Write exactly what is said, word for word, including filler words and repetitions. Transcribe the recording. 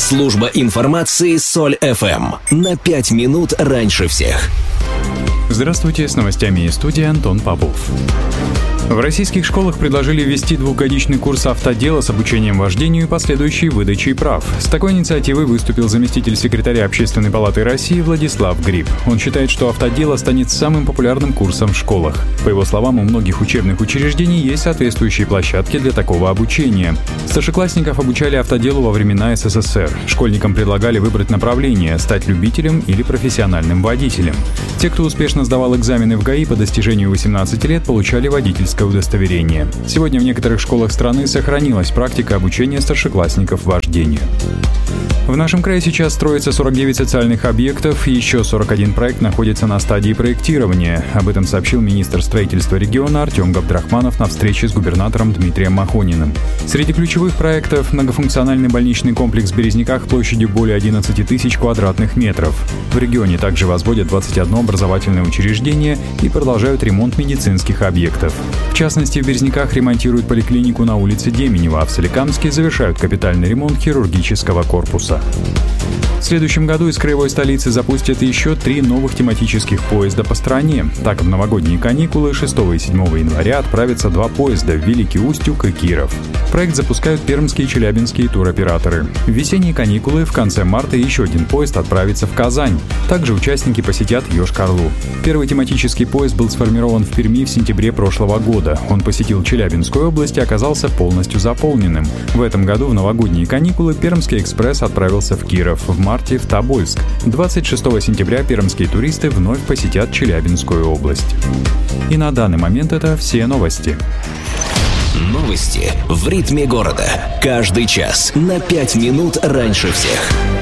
Служба информации Соль эф эм. На пять минут раньше всех. Здравствуйте, с новостями из студии Антон Попов. В российских школах предложили ввести двухгодичный курс автодела с обучением вождению и последующей выдачей прав. С такой инициативой выступил заместитель секретаря Общественной палаты России Владислав Гриб. Он считает, что автодело станет самым популярным курсом в школах. По его словам, у многих учебных учреждений есть соответствующие площадки для такого обучения. Старшеклассников обучали автоделу во времена эс эс эс эр. Школьникам предлагали выбрать направление – стать любителем или профессиональным водителем. Те, кто успешно сдавал экзамены в ГАИ по достижению восемнадцати лет, получали водительское удостоверение. Сегодня в некоторых школах страны сохранилась практика обучения старшеклассников вождению. В нашем крае сейчас строится сорок девять социальных объектов, и еще сорок один проект находится на стадии проектирования. Об этом сообщил министр строительства региона Артем Габдрахманов на встрече с губернатором Дмитрием Махониным. Среди ключевых проектов – многофункциональный больничный комплекс в Березниках площадью более одиннадцати тысяч квадратных метров. В регионе также возводят двадцать одно образовательное учреждение и продолжают ремонт медицинских объектов. В частности, в Березниках ремонтируют поликлинику на улице Деменева, а в Соликамске завершают капитальный ремонт хирургического корпуса. В следующем году из краевой столицы запустят еще три новых тематических поезда по стране. Так, в новогодние каникулы шестого и седьмого января отправятся два поезда в Великий Устюг и Киров. Проект запускают пермские и челябинские туроператоры. В весенние каникулы в конце марта еще один поезд отправится в Казань. Также участники посетят Йошкар-Олу. Первый тематический поезд был сформирован в Перми в сентябре прошлого года. Он посетил Челябинскую область и оказался полностью заполненным. В этом году в новогодние каникулы Пермский экспресс отправился в Киров, в марте в Тобольск. двадцать шестого сентября пермские туристы вновь посетят Челябинскую область. И на данный момент это все новости. Новости в ритме города. Каждый час на пять минут раньше всех.